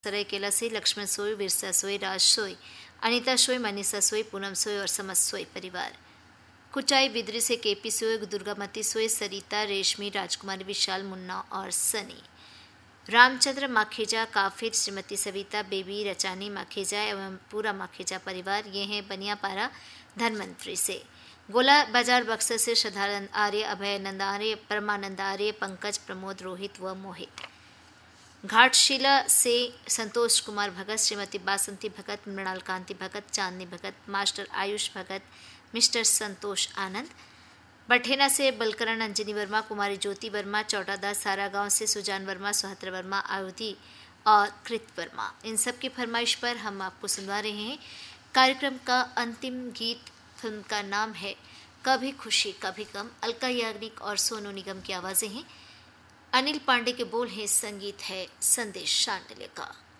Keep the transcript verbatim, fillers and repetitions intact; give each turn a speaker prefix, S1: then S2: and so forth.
S1: सरायकेला से लक्ष्मण सोई, विरसा सोई, राज सोई, अनीता सोई, मनीषा सोई, पूनम सोई और समस्त सोई परिवार। कुचाई बिदरी से केपी सोई, दुर्गामती सोई, सरिता, रेशमी, राजकुमारी, विशाल, मुन्ना और सनी। रामचंद्र माखेजा, काफिर, श्रीमती सविता, बेबी, रचानी माखेजा एवं पूरा माखेजा परिवार। ये हैं बनियापारा धनवंतरी से। गोला बाजार बक्सर से श्रद्धानंद आर्य, अभयानंद आर्य, परमानंद आर्य, पंकज, प्रमोद, रोहित व मोहित। घाटशिला से संतोष कुमार भगत, श्रीमती बासंती भगत, मृणाल कांति भगत, चांदनी भगत, मास्टर आयुष भगत, मिस्टर संतोष आनंद। बठेना से बलकरण अंजनी वर्मा, कुमारी ज्योति वर्मा, चौटादास सारा गांव से सुजान वर्मा, सुहत्र वर्मा, आयुधि और कृत वर्मा। इन सब की फरमाइश पर हम आपको सुनवा रहे हैं कार्यक्रम का अंतिम गीत। फिल्म का नाम है कभी खुशी कभी गम। अलका याग्निक और सोनू निगम की आवाज़ें हैं। अनिल पांडे के बोल हैं, संगीत है संदेश शांडिल्य का।